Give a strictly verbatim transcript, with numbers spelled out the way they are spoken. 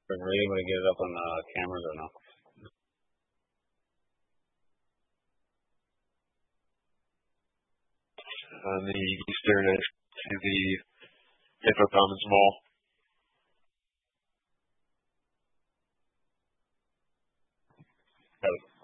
Were you able to get it up on the cameras or no? On the eastern edge to the Hippo Commons Mall. That was